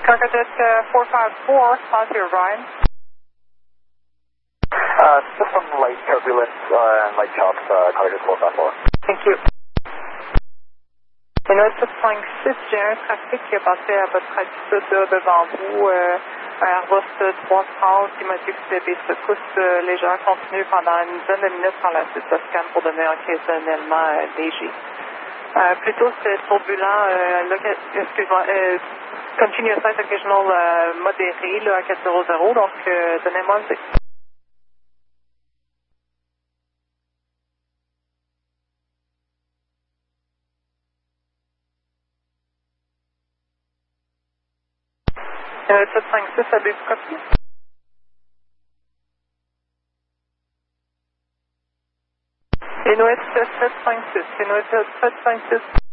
Cargojet 454, positive Ryan. System light turbulence and light chops, Cargojet 454. Thank you. Inuit 756, j'ai un trafic qui est passé à votre altitude devant vous, un Airbus 330 qui m'a dit que c'était des secousses légères continues pendant une dizaine de minutes par la suite de scan pour donner occasionnellement léger. Plutôt c'était turbulent, excuse-moi, continuous flight occasional modéré là, à 400, donc donnez-moi le... Inuit 756, avez-vous copié? Inuit 756, Inuit 756.